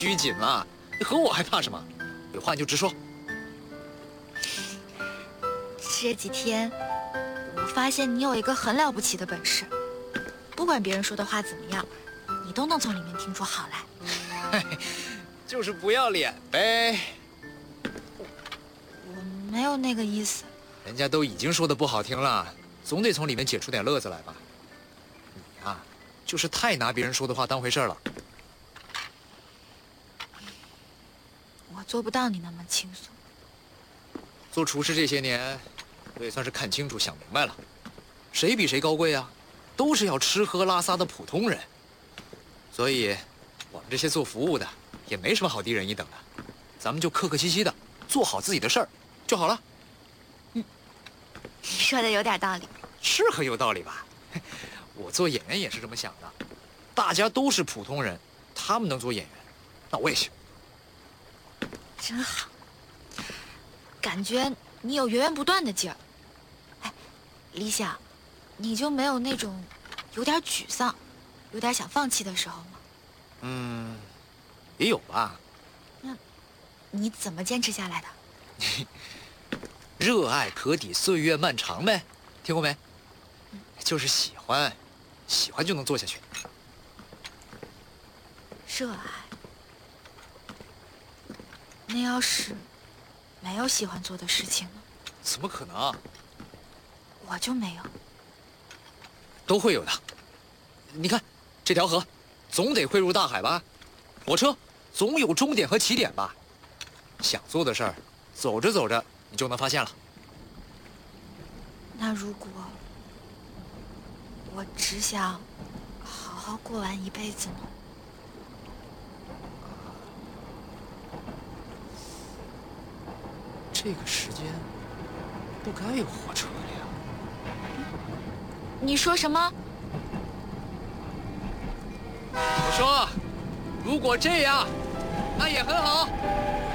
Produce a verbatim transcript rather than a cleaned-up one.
拘谨了，你和我还怕什么？有话你就直说。 这几天，我发现你有一个很了不起的本事，不管别人说的话怎么样，你都能从里面听出好来。 就是不要脸呗。 我没有那个意思。 人家都已经说的不好听了，总得从里面解出点乐子来吧。你呀，就是太拿别人说的话当回事了。 我做不到你那么轻松。 做厨师这些年，我也算是看清楚、想明白了，谁比谁高贵啊？都是要吃喝拉撒的普通人。所以，我们这些做服务的也没什么好低人一等的，咱们就客客气气的做好自己的事儿就好了。 嗯，你说的有点道理。 是很有道理吧？我做演员也是这么想的，大家都是普通人，他们能做演员，那我也行。 真好，感觉你有源源不断的劲儿。哎，李想，你就没有那种有点沮丧、有点想放弃的时候吗？ 嗯，也有吧。 那你怎么坚持下来的？ 热爱可抵岁月漫长呗，听过没？就是喜欢，喜欢就能做下去。 热爱。那要是没有喜欢做的事情呢？ 怎么可能？ 我就没有。 都会有的。你看，这条河，总得汇入大海吧？火车总有终点和起点吧？想做的事儿，走着走着你就能发现了。 那如果我只想好好过完一辈子呢？ 这个时间不该有火车的呀。 你说什么？ 我说，如果这样，那也很好。